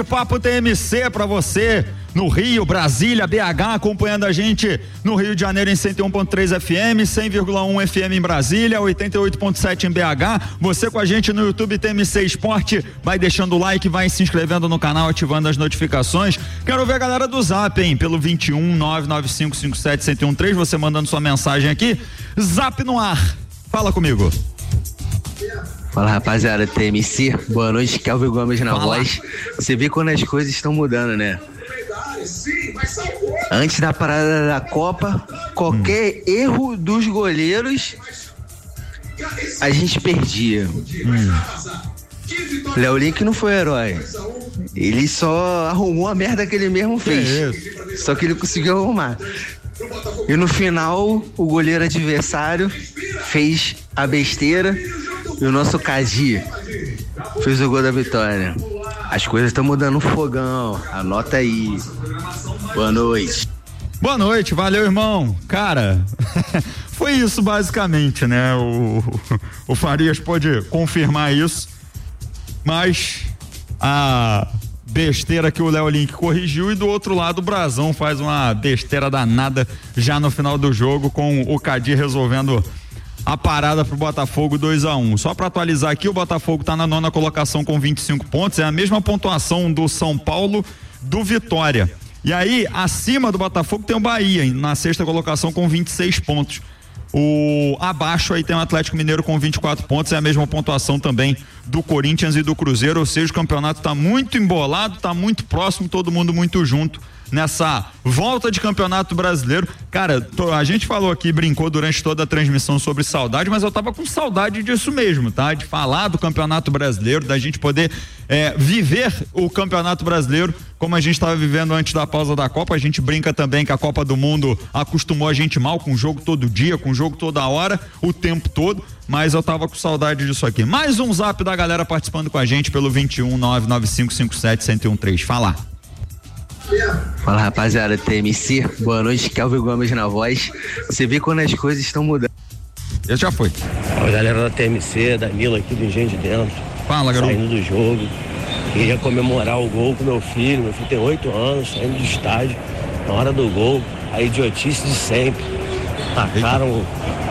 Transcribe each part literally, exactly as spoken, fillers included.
Papo T M C pra você no Rio, Brasília, B H, acompanhando a gente no Rio de Janeiro em cento e um ponto três F M, cem vírgula um F M em Brasília, oitenta e oito ponto sete em B H. Você com a gente no YouTube T M C Esporte, vai deixando o like, vai se inscrevendo no canal, ativando as notificações. Quero ver a galera do Zap, hein, pelo vinte e um, nove nove cinco cinco sete, um zero um três, você mandando sua mensagem aqui. Zap no ar. Fala comigo. Fala, rapaziada, T M C, boa noite, Kelvin Gomes na Fala. voz. Você vê quando as coisas estão mudando, né? Antes da parada da Copa, qualquer hum. erro dos goleiros, a gente perdia. Hum. Léo Link não foi herói. Ele só arrumou a merda que ele mesmo fez. É só que ele conseguiu arrumar. E no final, o goleiro adversário fez a besteira e o nosso Cadi fez o gol da vitória. As coisas estão mudando no fogão. Anota aí. Boa noite. Boa noite, valeu, irmão. Cara, foi isso basicamente, né? O, o Farias pode confirmar isso, mas a besteira que o Léo Link corrigiu, e do outro lado o Brazão faz uma besteira danada já no final do jogo, com o Cadi resolvendo a parada pro Botafogo dois a um. Só para atualizar aqui, o Botafogo tá na nona colocação com vinte e cinco pontos, é a mesma pontuação do São Paulo, do Vitória. E aí, acima do Botafogo tem o Bahia, na sexta colocação com vinte e seis pontos. O abaixo aí tem o Atlético Mineiro com vinte e quatro pontos, é a mesma pontuação também do Corinthians e do Cruzeiro, ou seja, o campeonato tá muito embolado, tá muito próximo, todo mundo muito junto nessa volta de campeonato brasileiro. Cara, a gente falou aqui, brincou durante toda a transmissão sobre saudade, mas eu tava com saudade disso mesmo, tá? De falar do campeonato brasileiro, da gente poder é, viver o campeonato brasileiro como a gente estava vivendo antes da pausa da Copa. A gente brinca também que a Copa do Mundo acostumou a gente mal, com jogo todo dia, com jogo toda hora, o tempo todo, mas eu tava com saudade disso aqui. Mais um zap da galera participando com a gente pelo vinte e um, nove nove cinco cinco sete, um zero um três. Fala. Fala, rapaziada, T M C, boa noite, Kelvin Gomes na voz. Você vê quando as coisas estão mudando. Eu já fui. Fala, galera da T M C, Danilo aqui do Engenho de Dentro. Fala, garoto. Saindo do jogo. Queria comemorar o gol com meu filho. Meu filho tem oito anos, saindo do estádio. Na hora do gol, a idiotice de sempre. Tacaram um,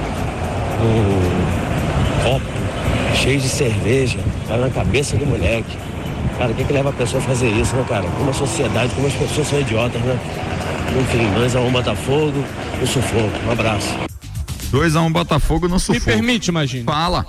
um copo cheio de cerveja, caiu na cabeça do moleque. Cara, o que que leva a pessoa a fazer isso, né, cara? Como a sociedade, como as pessoas são idiotas, né? Enfim, dois a um Botafogo, no sufoco. Um abraço. dois a um Botafogo no sufoco. Me permite, imagine. Fala.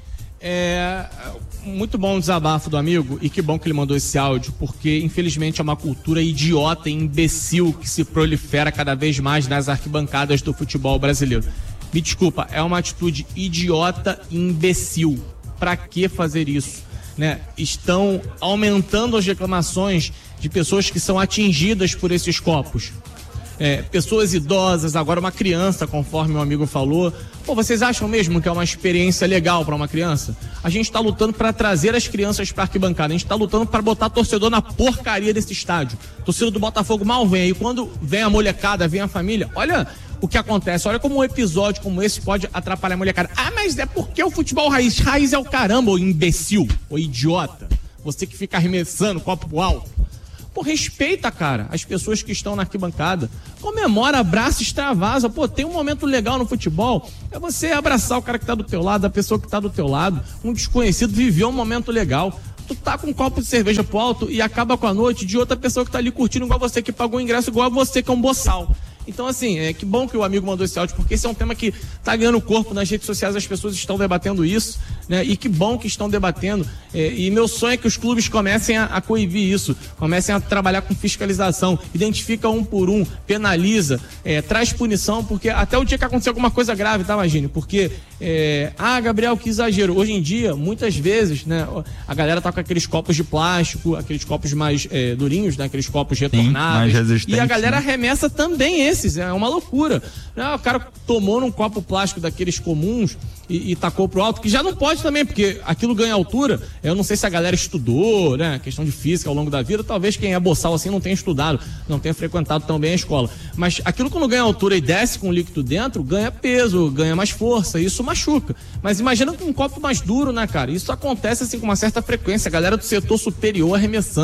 É muito bom o desabafo do amigo, e que bom que ele mandou esse áudio, porque infelizmente é uma cultura idiota e imbecil que se prolifera cada vez mais nas arquibancadas do futebol brasileiro. Me desculpa, é uma atitude idiota e imbecil. Pra que fazer isso? Né? Estão aumentando as reclamações de pessoas que são atingidas por esses copos. É, pessoas idosas, agora uma criança, conforme o amigo falou. Pô, vocês acham mesmo que é uma experiência legal para uma criança? A gente tá lutando para trazer as crianças para arquibancada, a gente tá lutando para botar torcedor na porcaria desse estádio. Torcedor do Botafogo mal vem, e quando vem a molecada, vem a família, olha o que acontece, olha como um episódio como esse pode atrapalhar a molecada. Ah, mas é porque o futebol raiz, raiz é o caramba, ô imbecil, ô idiota, você que fica arremessando copo pro alto. Pô, respeita, cara, as pessoas que estão na arquibancada. Comemora, abraça, extravasa. Pô, tem um momento legal no futebol. É você abraçar o cara que tá do teu lado, a pessoa que tá do teu lado. Um desconhecido viveu um momento legal. Tu tá com um copo de cerveja pro alto e acaba com a noite de outra pessoa que tá ali curtindo igual você, que pagou o ingresso igual a você, que é um boçal. Então, assim, é que bom que o amigo mandou esse áudio, porque esse é um tema que tá ganhando corpo nas redes sociais, as pessoas estão debatendo isso, né? E que bom que estão debatendo. É, e meu sonho é que os clubes comecem a, a coibir isso, comecem a trabalhar com fiscalização, identifica um por um, penaliza, é, traz punição, porque até o dia que acontecer alguma coisa grave, tá, Magine? Porque, é, ah, Gabriel, que exagero. Hoje em dia, muitas vezes, né, a galera tá com aqueles copos de plástico, aqueles copos mais é, durinhos, né, aqueles copos retornáveis. Sim, mais resistentes, e a galera né? arremessa também esse. É uma loucura. O cara tomou num copo plástico daqueles comuns e, e tacou pro alto, que já não pode também, porque aquilo ganha altura. Eu não sei se a galera estudou, né? Questão de física ao longo da vida, talvez quem é boçal assim não tenha estudado, não tenha frequentado tão bem a escola. Mas aquilo quando ganha altura e desce com líquido dentro, ganha peso, ganha mais força, isso machuca. Mas imagina com um copo mais duro, né, cara? Isso acontece assim com uma certa frequência. A galera do setor superior arremessando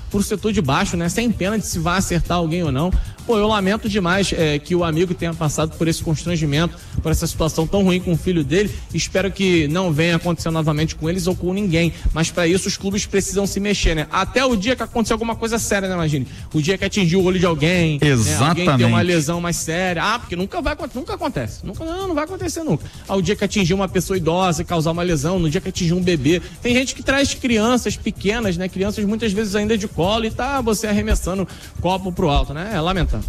pro setor de baixo, né? Sem pena de se vai acertar alguém ou não. Pô, eu lamento demais é, que o amigo tenha passado por esse constrangimento, por essa situação tão ruim com o filho dele. Espero que não venha acontecer novamente com eles ou com ninguém. Mas para isso os clubes precisam se mexer, né? Até o dia que acontecer alguma coisa séria, né, imagine? O dia que atingiu o olho de alguém, exatamente, né? Alguém tem uma lesão mais séria. Ah, porque nunca vai nunca acontece. Nunca, não, não vai acontecer nunca. Ao dia que atingir uma pessoa idosa e causar uma lesão, no dia que atingir um bebê. Tem gente que traz crianças pequenas, né? Crianças muitas vezes ainda de colo e tá você arremessando copo pro alto, né? É lamentável.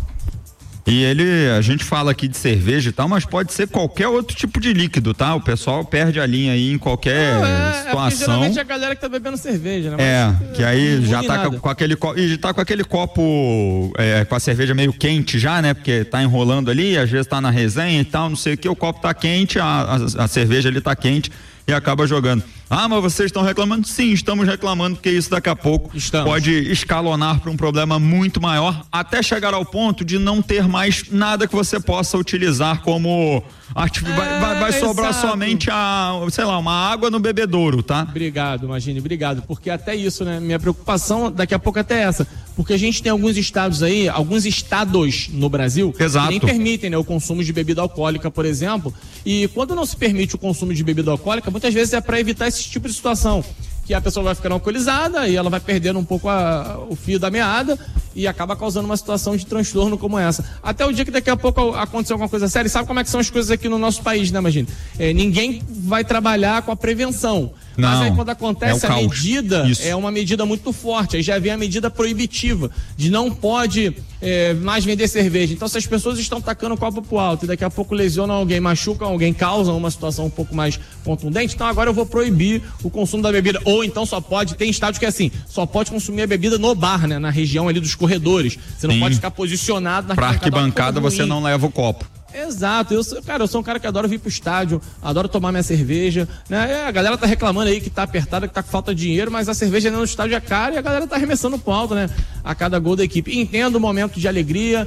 E ele, a gente fala aqui de cerveja e tal, mas pode ser qualquer outro tipo de líquido, tá? O pessoal perde a linha aí em qualquer não, é, situação. É geralmente é a galera que tá bebendo cerveja, né? Mas, é, que aí é, já tá com, com aquele copo, e tá com aquele copo, é, com a cerveja meio quente já, né? Porque tá enrolando ali, às vezes tá na resenha e tal, não sei o que, o copo tá quente, a, a, a cerveja ali tá quente e acaba jogando. Ah, mas vocês estão reclamando? Sim, estamos reclamando, porque isso daqui a pouco estamos. Pode escalonar para um problema muito maior, até chegar ao ponto de não ter mais nada que você possa utilizar como artif... é, vai, vai, vai sobrar somente a, sei lá, uma água no bebedouro, tá? Obrigado, Magine, obrigado, porque até isso, né, minha preocupação daqui a pouco é até essa, porque a gente tem alguns estados aí, alguns estados no Brasil, exato, que nem permitem, né, o consumo de bebida alcoólica, por exemplo, e quando não se permite o consumo de bebida alcoólica, muitas vezes é para evitar esse tipo de situação, que a pessoa vai ficando alcoolizada e ela vai perdendo um pouco a, o fio da meada e acaba causando uma situação de transtorno como essa. Até o dia que daqui a pouco acontecer alguma coisa séria, sabe como é que são as coisas aqui no nosso país, né, imagina? É, ninguém vai trabalhar com a prevenção. Não, mas aí quando acontece é a medida, isso. é uma medida muito forte, aí já vem a medida proibitiva, de não pode é, mais vender cerveja. Então se as pessoas estão tacando o copo pro alto e daqui a pouco lesionam alguém, machucam alguém, causam uma situação um pouco mais contundente, então agora eu vou proibir o consumo da bebida. Ou então só pode, tem estádios que é assim, só pode consumir a bebida no bar, né, na região ali dos corredores. Você não Sim. pode ficar posicionado na pra arquibancada, você não leva o copo. Exato, eu sou, cara, eu sou um cara que adoro vir pro estádio, adoro tomar minha cerveja, né? A galera tá reclamando aí que tá apertada, que tá com falta de dinheiro, mas a cerveja no estádio é cara e a galera tá arremessando pro alto, né? A cada gol da equipe. Entendo o momento de alegria,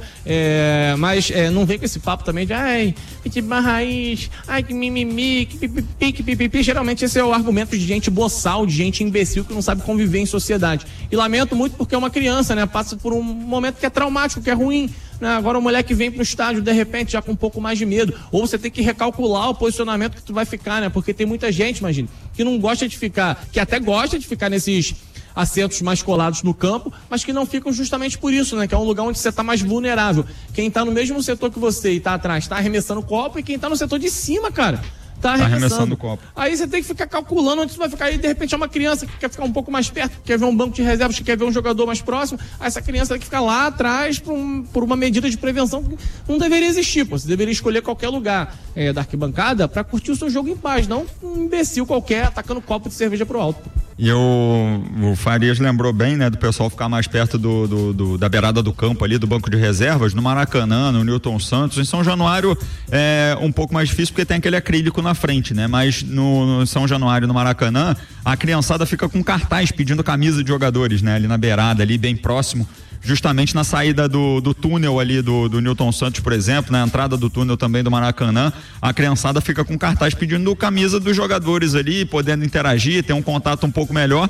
é, mas é, não vem com esse papo também de ai, pitibá raiz, ai que mimimi, que pipipi, que pipipi. Geralmente esse é o argumento de gente boçal, de gente imbecil que não sabe conviver em sociedade. E lamento muito porque é uma criança, né? Passa por um momento que é traumático, que é ruim. Agora o moleque vem pro estádio de repente já com um pouco mais de medo, ou você tem que recalcular o posicionamento que tu vai ficar, né? Porque tem muita gente, imagina, que não gosta de ficar, que até gosta de ficar nesses assentos mais colados no campo, mas que não ficam justamente por isso, né? Que é um lugar onde você tá mais vulnerável. Quem tá no mesmo setor que você e tá atrás, tá arremessando o copo, e quem tá no setor de cima, cara, tá arremessando. Tá arremessando o copo. Aí você tem que ficar calculando onde você vai ficar. Aí de repente é uma criança que quer ficar um pouco mais perto, quer ver um banco de reservas, que quer ver um jogador mais próximo. Aí essa criança tem que ficar lá atrás por, um, por uma medida de prevenção que não deveria existir. Pô. Você deveria escolher qualquer lugar é, da arquibancada pra curtir o seu jogo em paz, não um imbecil qualquer atacando copo de cerveja pro alto. E o, o Farias lembrou bem, né, do pessoal ficar mais perto do, do, do, da beirada do campo ali, do banco de reservas, no Maracanã, no Newton Santos. Em São Januário é um pouco mais difícil porque tem aquele acrílico na frente, né? Mas no, no São Januário, no Maracanã, a criançada fica com cartaz pedindo camisa de jogadores, né? Ali na beirada, ali bem próximo, justamente na saída do, do túnel ali do, do Newton Santos, por exemplo, na entrada do túnel também do Maracanã, a criançada fica com cartaz pedindo camisa dos jogadores ali, podendo interagir, ter um contato um pouco melhor.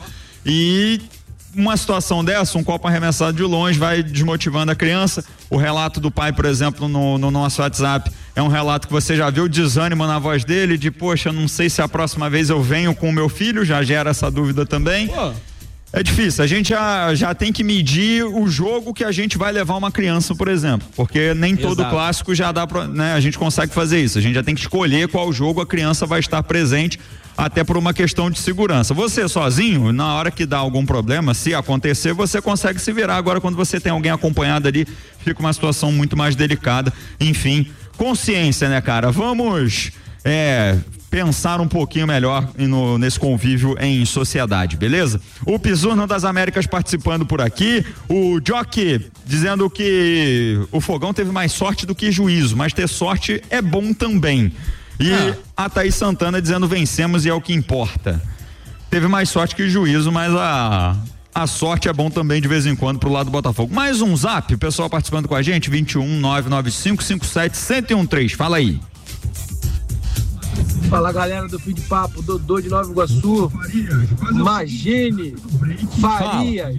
E uma situação dessa, um copo arremessado de longe vai desmotivando a criança. O relato do pai, por exemplo, no, no nosso WhatsApp, é um relato que você já viu o desânimo na voz dele, de poxa, não sei se a próxima vez eu venho com o meu filho, já gera essa dúvida também. Pô. É difícil, a gente já, já tem que medir o jogo que a gente vai levar uma criança, por exemplo, porque nem todo Exato. Clássico já dá pra, né, a gente consegue fazer isso, a gente já tem que escolher qual jogo a criança vai estar presente, até por uma questão de segurança. Você sozinho, na hora que dá algum problema, se acontecer, você consegue se virar. Agora quando você tem alguém acompanhado ali, fica uma situação muito mais delicada. Enfim, consciência, né, cara? Vamos é, pensar um pouquinho melhor no, nesse convívio em sociedade, beleza? O Pisurno das Américas participando por aqui, o Jockey dizendo que o Fogão teve mais sorte do que juízo, mas ter sorte é bom também. E ah. a Thaís Santana dizendo vencemos e é o que importa. Teve mais sorte que juízo, mas a, a sorte é bom também de vez em quando pro lado do Botafogo. Mais um zap, o pessoal participando com a gente, vinte e um, nove nove cinco, cinco sete, um zero um três, fala aí. Fala, galera do Fim de Papo, Dodô de Nova Iguaçu. Magine, Farias.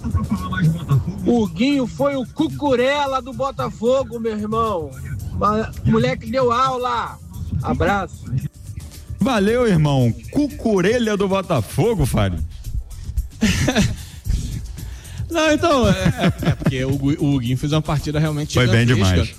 O Guinho foi o Cucurella do Botafogo, meu irmão. Moleque deu aula. Abraço. Valeu, irmão. Cucurelha do Botafogo, Fábio. Não, então, é, é porque o, o Guinho fez uma partida realmente foi bem demais.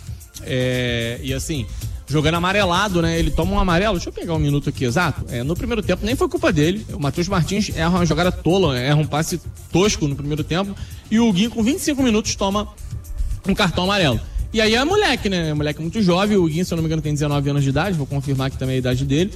É, e assim, jogando amarelado, né? Ele toma um amarelo. Deixa eu pegar um minuto aqui, exato. É, no primeiro tempo nem foi culpa dele. O Matheus Martins erra uma jogada tola, erra um passe tosco no primeiro tempo. E o Guinho, com vinte e cinco minutos, toma um cartão amarelo. E aí é moleque, né? É moleque muito jovem. O Guinho, se eu não me engano, tem dezenove anos de idade. Vou confirmar aqui também a idade dele.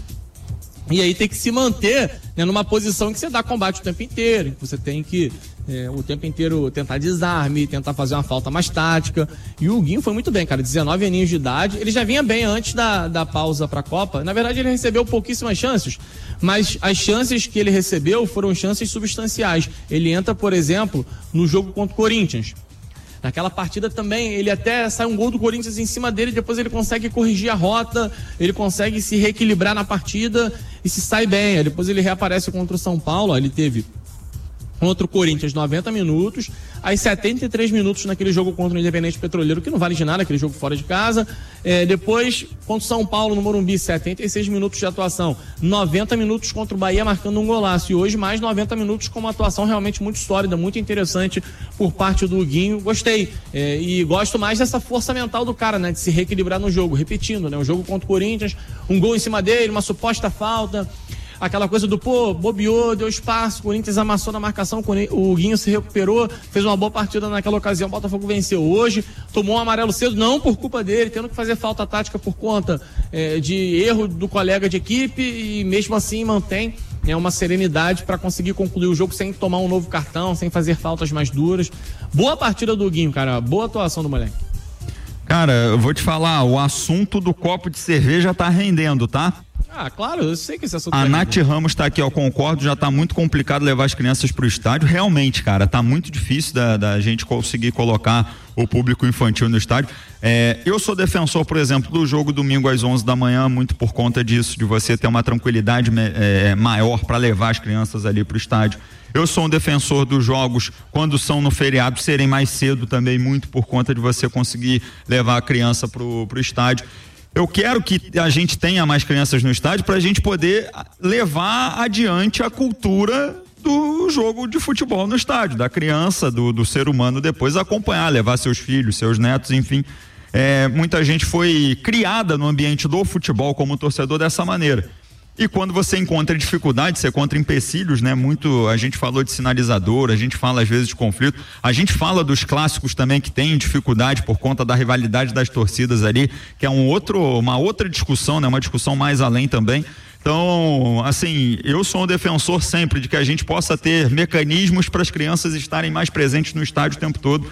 E aí tem que se manter, né, numa posição em que você dá combate o tempo inteiro, que você tem que é, o tempo inteiro tentar desarme, tentar fazer uma falta mais tática. E o Guinho foi muito bem, cara, dezenove aninhos de idade. Ele já vinha bem antes da, da pausa pra Copa. Na verdade, ele recebeu pouquíssimas chances, mas as chances que ele recebeu foram chances substanciais. Ele entra, por exemplo, no jogo contra o Corinthians. Naquela partida também, ele até sai um gol do Corinthians em cima dele, depois ele consegue corrigir a rota, ele consegue se reequilibrar na partida e se sai bem. Aí depois ele reaparece contra o São Paulo, ó, ele teve contra o Corinthians noventa minutos, aí setenta e três minutos naquele jogo contra o Independente Petroleiro, que não vale de nada, aquele jogo fora de casa. É, depois, contra o São Paulo no Morumbi, setenta e seis minutos de atuação, noventa minutos contra o Bahia marcando um golaço, e hoje mais noventa minutos com uma atuação realmente muito sólida, muito interessante por parte do Guinho. Gostei, é, e gosto mais dessa força mental do cara, né, de se reequilibrar no jogo, repetindo, né, o jogo contra o Corinthians, um gol em cima dele, uma suposta falta, aquela coisa do, pô, bobeou, deu espaço, o Corinthians amassou na marcação, o Guinho se recuperou, fez uma boa partida naquela ocasião, o Botafogo venceu hoje, tomou um amarelo cedo, não por culpa dele, tendo que fazer falta tática por conta é, de erro do colega de equipe, e mesmo assim mantém é, uma serenidade para conseguir concluir o jogo sem tomar um novo cartão, sem fazer faltas mais duras. Boa partida do Guinho, cara, boa atuação do moleque. Cara, eu vou te falar, o assunto do copo de cerveja tá rendendo, tá? Ah, claro, eu sei que esse assunto... A Nath Ramos tá aqui, ó, concordo, já tá muito complicado levar as crianças pro estádio, realmente, cara, tá muito difícil da, da gente conseguir colocar o público infantil no estádio. É, eu sou defensor, por exemplo, do jogo domingo às onze da manhã, muito por conta disso, de você ter uma tranquilidade é, maior para levar as crianças ali pro estádio. Eu sou um defensor dos jogos, quando são no feriado, serem mais cedo também, muito por conta de você conseguir levar a criança pro, pro estádio. Eu quero que a gente tenha mais crianças no estádio para a gente poder levar adiante a cultura do jogo de futebol no estádio, da criança, do, do ser humano depois acompanhar, levar seus filhos, seus netos, enfim. É, muita gente foi criada no ambiente do futebol como torcedor dessa maneira. E quando você encontra dificuldade, você encontra empecilhos, né? Muito, a gente falou de sinalizador, a gente fala às vezes de conflito, a gente fala dos clássicos também que tem dificuldade por conta da rivalidade das torcidas ali, que é um outro, uma outra discussão, né? Uma discussão mais além também. Então, assim, eu sou um defensor sempre de que a gente possa ter mecanismos para as crianças estarem mais presentes no estádio o tempo todo.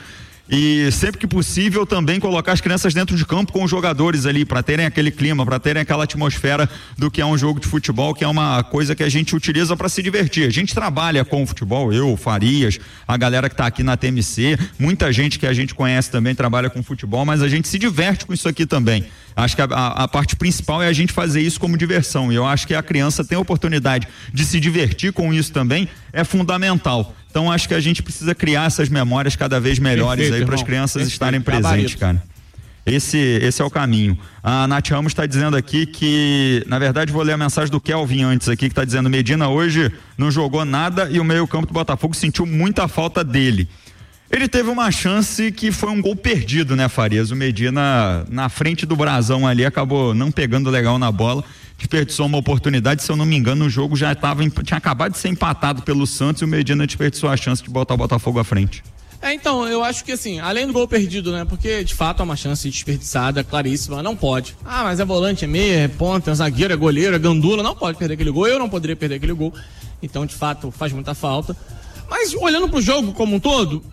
E sempre que possível também colocar as crianças dentro de campo com os jogadores ali, para terem aquele clima, para terem aquela atmosfera do que é um jogo de futebol, que é uma coisa que a gente utiliza para se divertir. A gente trabalha com o futebol, eu, Farias, a galera que está aqui na T M C, muita gente que a gente conhece também trabalha com futebol, mas a gente se diverte com isso aqui também. Acho que a, a, a parte principal é a gente fazer isso como diversão, e eu acho que a criança tem a oportunidade de se divertir com isso também, é fundamental. Então acho que a gente precisa criar essas memórias cada vez melhores. Perfeito, aí para as crianças Perfeito. estarem presentes, cara. Esse, esse é o caminho. A Nath Ramos está dizendo aqui que, na verdade, vou ler a mensagem do Kelvin antes aqui, que está dizendo: Medina hoje não jogou nada e o meio-campo do Botafogo sentiu muita falta dele. Ele teve uma chance que foi um gol perdido, né, Farias? O Medina, na frente do brasão ali, acabou não pegando legal na bola, desperdiçou uma oportunidade. Se eu não me engano, o jogo já tava, tinha acabado de ser empatado pelo Santos e o Medina desperdiçou a chance de botar o Botafogo à frente. É, então, eu acho que assim, além do gol perdido, né, porque de fato é uma chance desperdiçada, claríssima, não pode. Ah, mas é volante, é meia, é ponta, é zagueiro, é goleiro, é gandula, não pode perder aquele gol, eu não poderia perder aquele gol. Então, de fato, faz muita falta. Mas olhando pro jogo como um todo,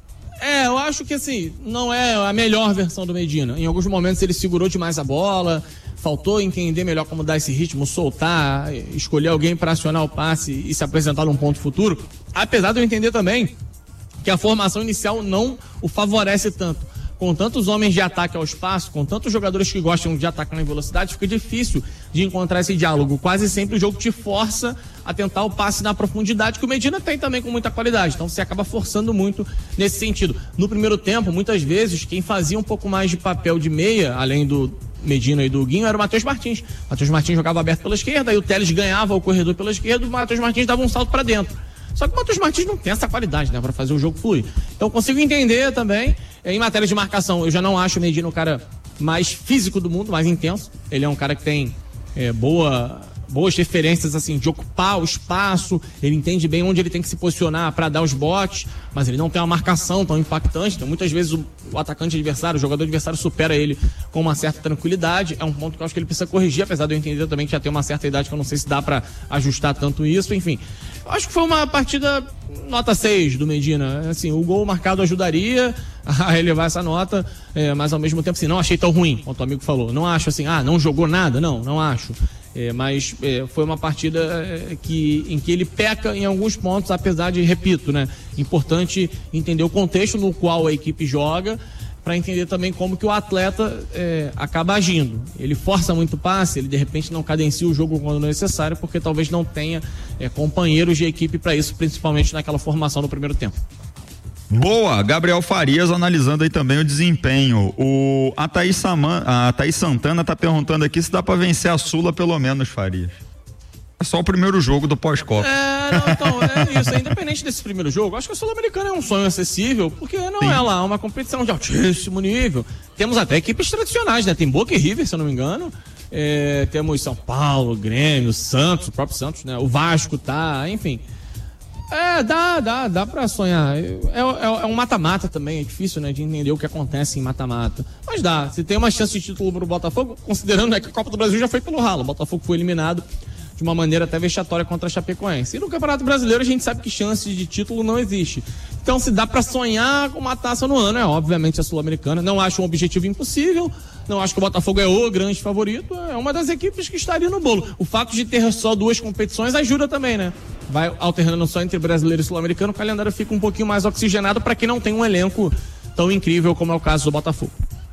é, eu acho que assim, não é a melhor versão do Medina. Em alguns momentos ele segurou demais a bola, faltou entender melhor como dar esse ritmo, soltar, escolher alguém para acionar o passe e se apresentar num ponto futuro. Apesar de eu entender também que a formação inicial não o favorece tanto. com tantos homens de ataque ao espaço, com tantos jogadores que gostam de atacar em velocidade, fica difícil de encontrar esse diálogo. Quase sempre o jogo te força a tentar o passe na profundidade, que o Medina tem também com muita qualidade. Então você acaba forçando muito nesse sentido. No primeiro tempo, muitas vezes, quem fazia um pouco mais de papel de meia, além do Medina e do Guinho, era o Matheus Martins. O Matheus Martins jogava aberto pela esquerda, aí o Telles ganhava o corredor pela esquerda, o Matheus Martins dava um salto para dentro. Só que o Matheus Martins não tem essa qualidade, né, para fazer o jogo fluir. Então consigo entender também, em matéria de marcação, eu já não acho o Medina o cara mais físico do mundo, mais intenso. Ele é um cara que tem é, boa, boas referências, assim, de ocupar o espaço, ele entende bem onde ele tem que se posicionar para dar os botes, mas ele não tem uma marcação tão impactante. Então muitas vezes o, o atacante adversário, o jogador adversário supera ele com uma certa tranquilidade. É um ponto que eu acho que ele precisa corrigir, apesar de eu entender também que já tem uma certa idade que eu não sei se dá para ajustar tanto isso, enfim. Acho que foi uma partida nota seis do Medina. Assim, o gol marcado ajudaria a elevar essa nota, é, mas ao mesmo tempo, assim, não achei tão ruim, como o teu amigo falou. Não acho assim, ah, não jogou nada? Não, não acho. É, mas é, foi uma partida é, que, em que ele peca em alguns pontos, apesar de, repito, né, importante entender o contexto no qual a equipe joga, para entender também como que o atleta é, acaba agindo. Ele força muito passe, ele de repente não cadencia o jogo quando necessário, porque talvez não tenha é, companheiros de equipe para isso, principalmente naquela formação no primeiro tempo. Boa, Gabriel Farias analisando aí também o desempenho. O, a, Thaís Saman, a Thaís Santana tá perguntando aqui se dá para vencer a Sula pelo menos, Farias. É só o primeiro jogo do pós-Copa. É, não, então, é isso. É, independente desse primeiro jogo, acho que a Sul-Americana é um sonho acessível, porque não Sim. é lá uma competição de altíssimo nível. Temos até equipes tradicionais, né? Tem Boca e River, se eu não me engano. É, temos São Paulo, Grêmio, Santos, o próprio Santos, né? O Vasco tá, enfim. É, dá, dá, dá pra sonhar. É, é, é um mata-mata também, é difícil, né, de entender o que acontece em mata-mata. Mas dá, se tem uma chance de título pro Botafogo, considerando, né, que a Copa do Brasil já foi pelo ralo. O Botafogo foi eliminado de uma maneira até vexatória contra a Chapecoense. E no Campeonato Brasileiro a gente sabe que chance de título não existe. Então se dá pra sonhar com uma taça no ano, é obviamente a Sul-Americana. Não acho um objetivo impossível, não acho que o Botafogo é o grande favorito, é uma das equipes que estaria no bolo. O fato de ter só duas competições ajuda também, né? Vai alternando só entre brasileiro e sul-americano, o calendário fica um pouquinho mais oxigenado para quem não tem um elenco tão incrível como é o caso do Botafogo.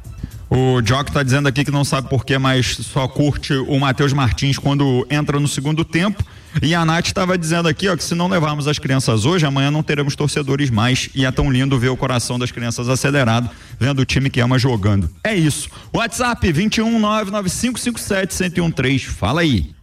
O Jock tá dizendo aqui que não sabe porquê, mas só curte o Matheus Martins quando entra no segundo tempo. E a Nath estava dizendo aqui, ó, que se não levarmos as crianças hoje, amanhã não teremos torcedores mais. E é tão lindo ver o coração das crianças acelerado, vendo o time que ama jogando. É isso. WhatsApp vinte e um, nove nove cinco cinco sete, um zero um três. Fala aí.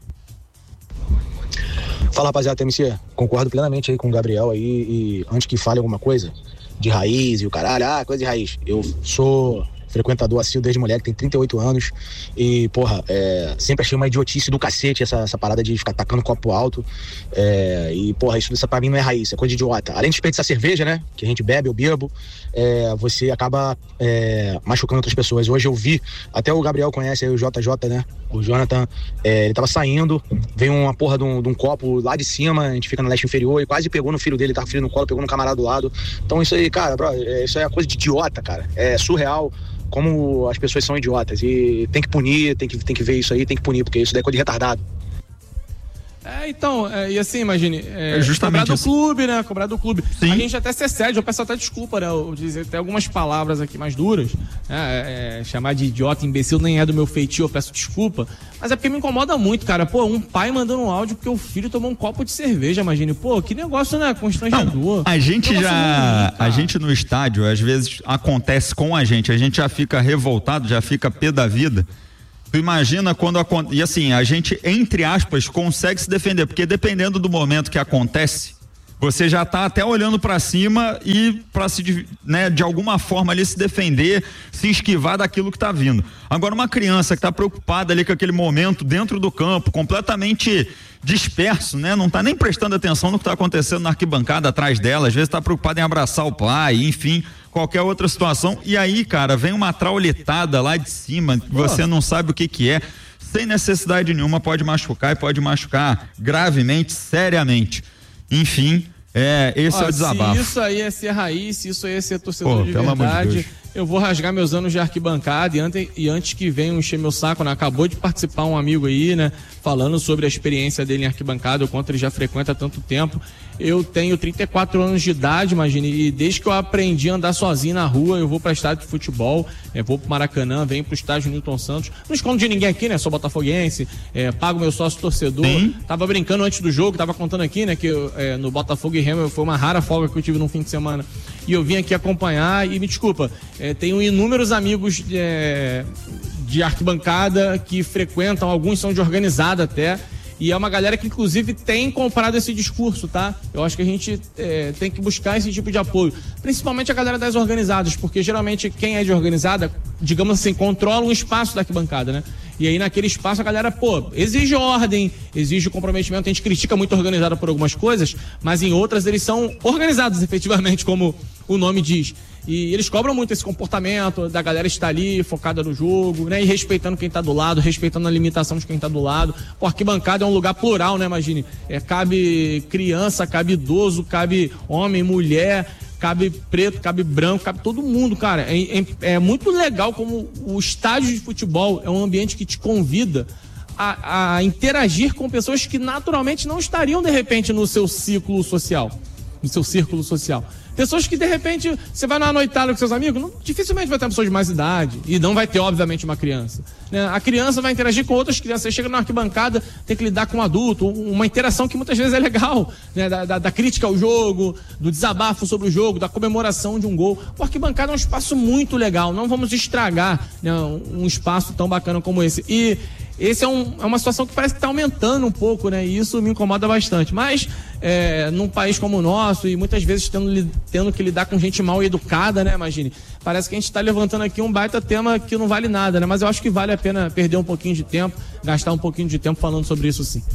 Fala, rapaziada, T M C. Concordo plenamente aí com o Gabriel aí. E antes que fale alguma coisa de raiz e o caralho, ah, coisa de raiz. Eu sou frequentador assíduo desde moleque, tem trinta e oito anos e, porra, é, sempre achei uma idiotice do cacete essa, essa parada de ficar tacando copo alto, é, e, porra, isso, isso pra mim não é raiz, é coisa de idiota. Além de desperdiçar cerveja, né, que a gente bebe, eu bebo, é, você acaba é, machucando outras pessoas. Hoje eu vi, até o Gabriel conhece aí o J J, né, o Jonathan, é, ele tava saindo, veio uma porra de um, de um copo lá de cima, a gente fica no leste inferior, e quase pegou no filho dele, tava filho no colo, pegou no camarada do lado. Então isso aí, cara, bro, é, isso aí é coisa de idiota, cara, é surreal como as pessoas são idiotas, e tem que punir, tem que, tem que ver isso aí, tem que punir, porque isso daí é coisa de retardado. É, então, é, e assim, imagine, é, é justamente cobrar do assim. clube, né, cobrar do clube. Sim. A gente até se excede, eu peço até desculpa, né, eu dizer até algumas palavras aqui mais duras, né, é, chamar de idiota, imbecil nem é do meu feitio, eu peço desculpa, mas é porque me incomoda muito, cara, pô, um pai mandando um áudio porque o filho tomou um copo de cerveja, imagine, pô, que negócio, né, constrangedor. Não, a gente já, ruim, a gente no estádio, às vezes acontece com a gente, a gente já fica revoltado, já fica pé da vida. Tu imagina quando acontece, e assim, a gente, entre aspas, consegue se defender, porque dependendo do momento que acontece, você já tá até olhando pra cima e pra se, né, de alguma forma ali se defender, se esquivar daquilo que tá vindo. Agora uma criança que tá preocupada ali com aquele momento dentro do campo, completamente disperso, né? Não tá nem prestando atenção no que tá acontecendo na arquibancada atrás dela, às vezes tá preocupado em abraçar o pai, enfim, qualquer outra situação, e aí, cara, vem uma traulitada lá de cima, que você não sabe o que que é, sem necessidade nenhuma, pode machucar e pode machucar gravemente, seriamente. Enfim, é, esse Ó, é o desabafo. Se isso aí é ser raiz, se isso aí é ser torcedor Pô, de pelo amor de verdade, Deus. eu vou rasgar meus anos de arquibancada e antes, e antes que venham encher meu saco, né? Acabou de participar um amigo aí, né? Falando sobre a experiência dele em arquibancada, o quanto ele já frequenta há tanto tempo. Eu tenho trinta e quatro anos de idade, imagine, e desde que eu aprendi a andar sozinho na rua, eu vou para estádio de futebol, é, vou pro Maracanã, venho pro estádio Newton Santos. Não escondo de ninguém aqui, né? Sou botafoguense, é, pago meu sócio torcedor. Sim. Tava brincando antes do jogo, tava contando aqui, né? Que é, no Botafogo e Remo foi uma rara folga que eu tive no fim de semana. E eu vim aqui acompanhar e me desculpa, é, tenho inúmeros amigos é, de arquibancada que frequentam, alguns são de organizada até, e é uma galera que inclusive tem comprado esse discurso, tá? Eu acho que a gente é, tem que buscar esse tipo de apoio, principalmente a galera das organizadas, porque geralmente quem é de organizada, digamos assim, controla um espaço da arquibancada, né? E aí naquele espaço a galera, pô, exige ordem, exige comprometimento, a gente critica muito a organizada por algumas coisas, mas em outras eles são organizados efetivamente, como o nome diz. E eles cobram muito esse comportamento da galera estar ali focada no jogo, né? E respeitando quem tá do lado, respeitando a limitação de quem tá do lado. Pô, arquibancada é um lugar plural, né? Imagine, é, cabe criança, cabe idoso, cabe homem, mulher, cabe preto, cabe branco, cabe todo mundo, cara. É, é, é muito legal como o estádio de futebol é um ambiente que te convida a, a interagir com pessoas que naturalmente não estariam, de repente, no seu ciclo social, no seu círculo social. Pessoas que, de repente, você vai na noitada com seus amigos, não, dificilmente vai ter pessoas de mais idade. E não vai ter, obviamente, uma criança. Né? A criança vai interagir com outras crianças. Você chega na arquibancada, tem que lidar com um adulto. Uma interação que muitas vezes é legal. Né? Da, da, da crítica ao jogo, do desabafo sobre o jogo, da comemoração de um gol. O arquibancada é um espaço muito legal. Não vamos estragar, né, um espaço tão bacana como esse. E esse é, um, é uma situação que parece que está aumentando um pouco, né? E isso me incomoda bastante. Mas, é, num país como o nosso, e muitas vezes tendo, tendo que lidar com gente mal educada, né? Imagine, parece que a gente está levantando aqui um baita tema que não vale nada, né? Mas eu acho que vale a pena perder um pouquinho de tempo, gastar um pouquinho de tempo falando sobre isso, sim.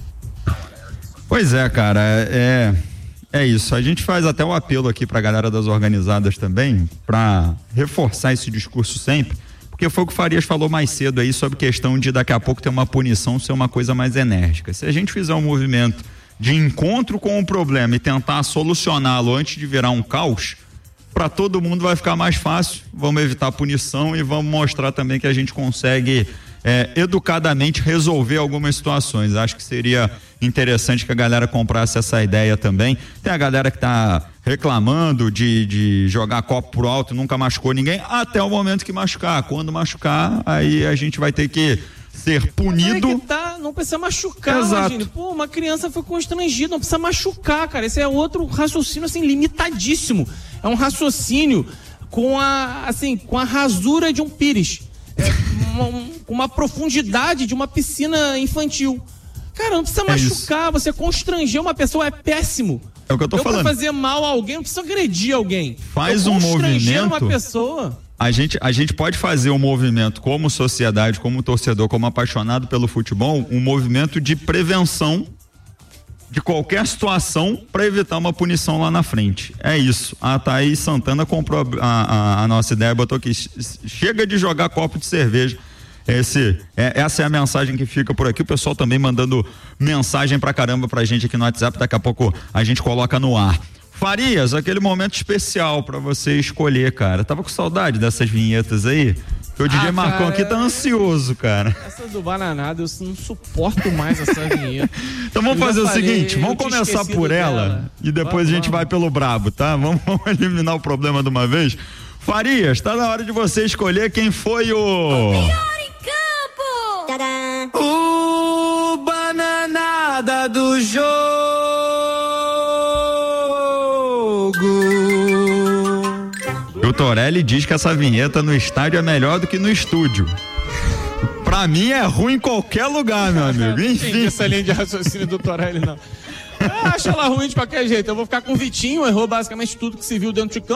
Pois é, cara, é, é isso. A gente faz até o apelo aqui para a galera das organizadas também, para reforçar esse discurso sempre. Porque foi o que o Farias falou mais cedo aí sobre questão de daqui a pouco ter uma punição ser uma coisa mais enérgica. Se a gente fizer um movimento de encontro com o problema e tentar solucioná-lo antes de virar um caos, para todo mundo vai ficar mais fácil. Vamos evitar a punição e vamos mostrar também que a gente consegue é, educadamente resolver algumas situações. Acho que seria interessante que a galera comprasse essa ideia também. Tem a galera que tá reclamando de, de jogar copo pro alto, nunca machucou ninguém, até o momento que machucar. Quando machucar, aí a gente vai ter que ser punido. É que tá, não precisa machucar, exato. Imagine. Pô, uma criança foi constrangida, não precisa machucar, cara. Esse é outro raciocínio, assim, limitadíssimo. É um raciocínio com a, assim, com a rasura de um pires. É uma, um, uma profundidade de uma piscina infantil. Cara, não precisa machucar, é você constranger uma pessoa é péssimo. É o que eu tô eu falando. Pra fazer mal a alguém, não precisa agredir alguém. Faz eu um constranger movimento. uma pessoa. A gente, a gente pode fazer um movimento como sociedade, como torcedor, como apaixonado pelo futebol, um movimento de prevenção de qualquer situação para evitar uma punição lá na frente. É isso. A Thaís Santana comprou a, a, a nossa ideia, botou aqui, chega de jogar copo de cerveja. Esse, é, essa é a mensagem que fica por aqui. O pessoal também mandando mensagem pra caramba pra gente aqui no WhatsApp. Daqui a pouco a gente coloca no ar. Farias, aquele momento especial pra você escolher, cara. Tava com saudade dessas vinhetas aí? O D J ah, Marcão aqui tá ansioso, cara. Essa do Bananada, eu não suporto mais essa vinheta. Então vamos eu fazer o falei, seguinte, vamos começar por ela dela. E depois vamos, a gente vamos. vai pelo brabo, tá? Vamos, vamos eliminar o problema de uma vez. Farias, tá na hora de você escolher quem foi o... o melhor em campo! Tadã. O Bananada do jogo! O Torelli diz que essa vinheta no estádio é melhor do que no estúdio. Pra mim é ruim em qualquer lugar, meu amigo. Enfim. Não tem essa linha de raciocínio do Torelli, não. Eu acho ela ruim de qualquer jeito. Eu vou ficar com o Vitinho, errou basicamente tudo que se viu dentro de campo.